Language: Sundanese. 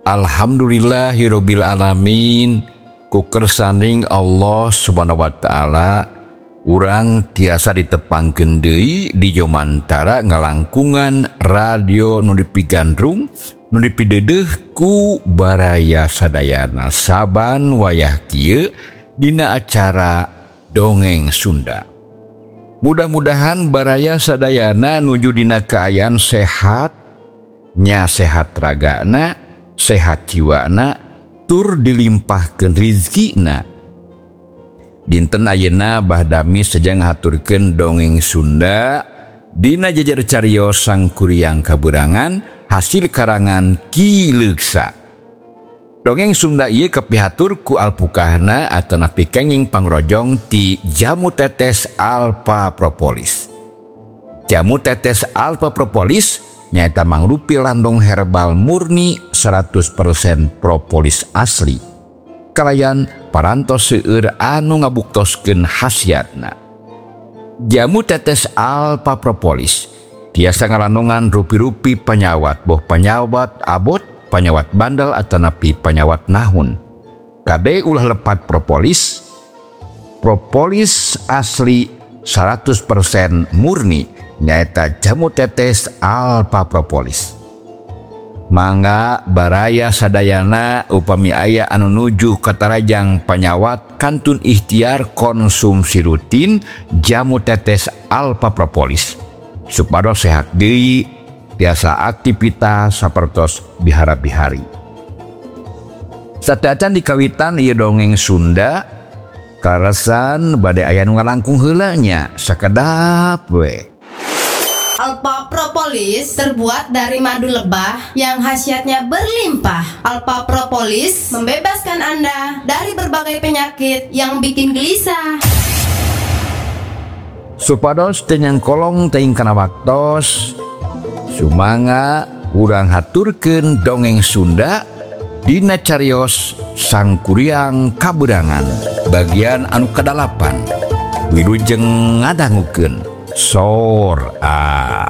Alhamdulillahirabbil alamin. Ku kersaning Allah Subhanahu wa taala urang tiasa ditepangkeun deui di jomantara ngalangkungan radio nu dipigandrung nu dipideudeuh ku baraya sadayana saban wayah kieu dina acara Dongeng Sunda. Mudah-mudahan baraya sadayana nuju dina kaayaan sehat, nya sehat ragana, sehat jiwana, tur dilimpahkeun rizkina. Dinten ayeuna bahdami sejang ngaturkeun Dongeng Sunda dina jajar cariyos Sangkuriang Kaburangan hasil karangan Ki Leuksa. Dongeng Sunda ieu kapihatur ku alpukahna atana pikenging pangrojong ti Jamu Tetes Alpha Propolis. Jamu Tetes Alpha Propolis nyaeta mangrupi landong herbal murni 100% propolis asli. Kalayan parantos seueur anu ngabuktoskeun khasiatna. Jamu Tetes Alpha Propolis tiasa ngalandongan rupi-rupi panyawat, boh panyawat abot, panyawat bandel atanapi panyawat nahun. Kade ulah lepat propolis asli 100% murni nyaeta Jamu Tetes Alpha Propolis. Mangga baraya sadayana upami aya anu nuju katarajang panyawat kantun ikhtiar konsumsi rutin Jamu Tetes Alpha Propolis supados sehat deui tiasa aktivitas sapertos bihara-bihari. Sadacan dikawitan ieu Dongeng Sunda karasan bade aya nu ngalangkung heula nya sakedap we. Alpha Propolis terbuat dari madu lebah yang khasiatnya berlimpah. Alpha Propolis membebaskan Anda dari berbagai penyakit yang bikin gelisah. Supados teu nyangkolong teuing kana waktos, sumangga urang haturkeun Dongeng Sunda dina cariyos Sangkuriang Kaburangan bagian anu kadalapan. Wilujeng ngadangukeun Sor A.